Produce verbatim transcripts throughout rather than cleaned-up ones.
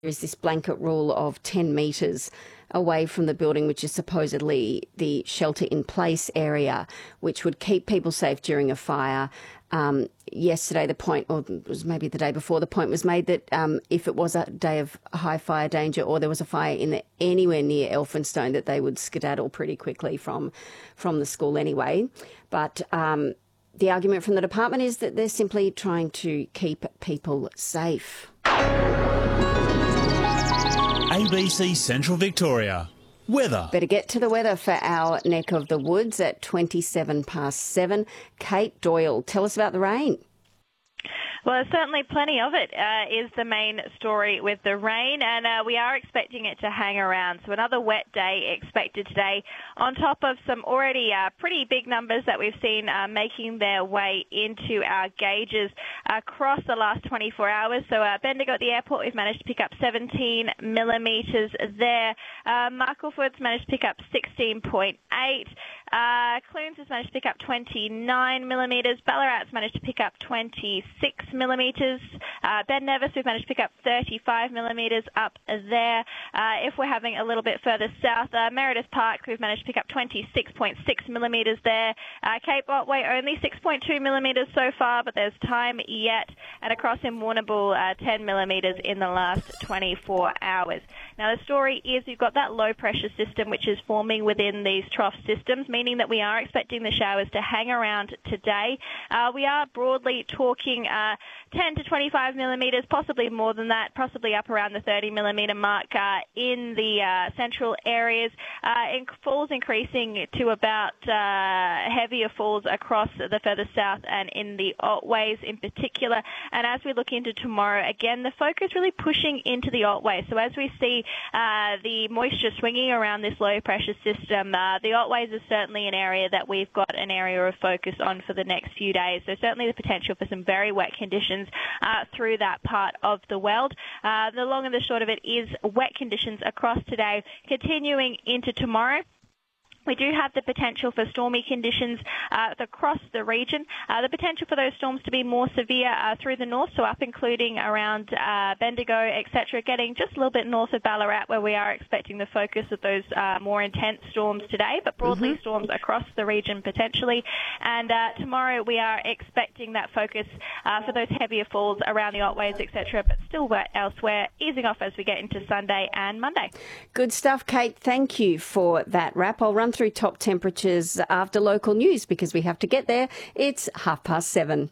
is this blanket rule of ten metres away from the building, which is supposedly the shelter-in-place area, which would keep people safe during a fire. Um, yesterday, the point, or it was maybe the day before, the point was made that um, if it was a day of high fire danger or there was a fire in the, anywhere near Elphinstone, that they would skedaddle pretty quickly from, from the school anyway. But um, the argument from the department is that they're simply trying to keep people safe. A B C Central Victoria. Weather. Better get to the weather for our neck of the woods at twenty-seven past seven. Kate Doyle, tell us about the rain. Well, certainly plenty of it uh, is the main story with the rain, and uh, we are expecting it to hang around. So another wet day expected today, on top of some already uh, pretty big numbers that we've seen uh, making their way into our gauges across the last twenty-four hours. So uh, Bendigo at the airport, we've managed to pick up seventeen millimetres there. Uh, Markleford's managed to pick up sixteen point eight. Uh, Clunes has managed to pick up twenty-nine millimetres. Ballarat's managed to pick up twenty-six millimetres. Uh, Ben Nevis, we've managed to pick up thirty-five millimetres up there. Uh, if we're having a little bit further south, uh, Meredith Park, we've managed to pick up twenty-six point six millimetres there. Uh, Cape Otway, only six point two millimetres so far, but there's time yet. And across in Warrnambool, uh, ten millimetres in the last twenty-four hours. Now, the story is you've got that low pressure system which is forming within these trough systems, meaning that we are expecting the showers to hang around today. Uh, we are broadly talking uh, ten to twenty-five millimetres, possibly more than that, possibly up around the thirty millimetre mark uh, in the uh, central areas. Uh, in falls increasing to about uh, heavier falls across the further south and in the Otways in particular. And as we look into tomorrow, again, the focus really pushing into the Otways. So as we see uh, the moisture swinging around this low pressure system, uh, the Otways is certainly an area that we've got an area of focus on for the next few days. So certainly the potential for some very wet conditions uh, through that part of the world. Uh, the long and the short of it is wet conditions across today, continuing into tomorrow. We do have the potential for stormy conditions uh, across the region. Uh, the potential for those storms to be more severe uh, through the north, so up including around uh, Bendigo, et cetera, getting just a little bit north of Ballarat, where we are expecting the focus of those uh, more intense storms today, but broadly mm-hmm. storms across the region potentially. And uh, tomorrow we are expecting that focus uh, for those heavier falls around the Otways, et cetera, but still wet elsewhere, easing off as we get into Sunday and Monday. Good stuff, Kate. Thank you for that wrap. I'll run through top temperatures after local news because we have to get there. It's half past seven.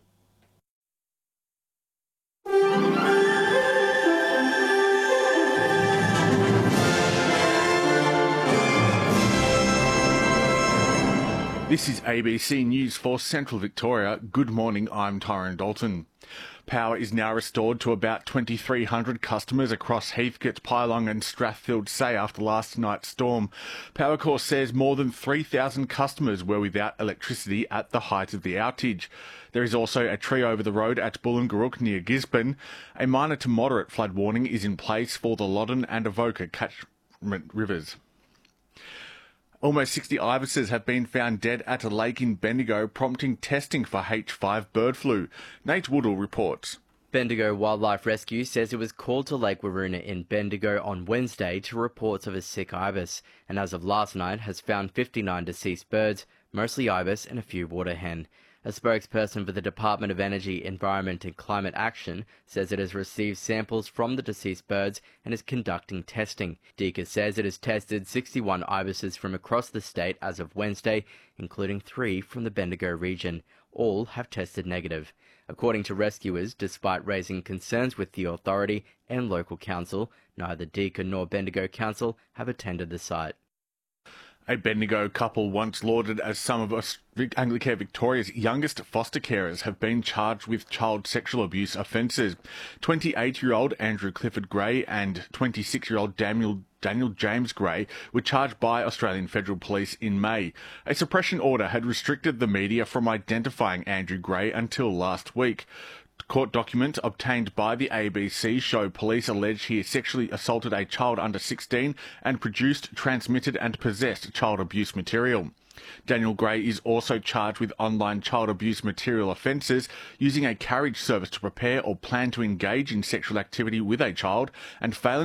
This is A B C News for Central Victoria. Good morning, I'm Tyrone Dalton. Power is now restored to about twenty-three hundred customers across Heathcote, Pylong and Strathfield Say after last night's storm. Powercorp says more than three thousand customers were without electricity at the height of the outage. There is also a tree over the road at Bullingarook near Gisborne. A minor to moderate flood warning is in place for the Loddon and Avoca catchment rivers. Almost sixty ibises have been found dead at a lake in Bendigo, prompting testing for H five bird flu. Nate Woodall reports. Bendigo Wildlife Rescue says it was called to Lake Waroona in Bendigo on Wednesday to reports of a sick ibis, and as of last night has found fifty-nine deceased birds, mostly ibis and a few water hen. A spokesperson for the Department of Energy, Environment and Climate Action says it has received samples from the deceased birds and is conducting testing. D E C A says it has tested sixty-one ibises from across the state as of Wednesday, including three from the Bendigo region. All have tested negative. According to rescuers, despite raising concerns with the authority and local council, neither D E C A nor Bendigo Council have attended the site. A Bendigo couple once lauded as some of Anglicare Victoria's youngest foster carers have been charged with child sexual abuse offences. twenty-eight-year-old Andrew Clifford Gray and twenty-six-year-old Daniel Daniel James Gray were charged by Australian Federal Police in May. A suppression order had restricted the media from identifying Andrew Gray until last week. Court documents obtained by the A B C show police allege he sexually assaulted a child under sixteen and produced, transmitted and possessed child abuse material. Daniel Gray is also charged with online child abuse material offences, using a carriage service to prepare or plan to engage in sexual activity with a child, and failing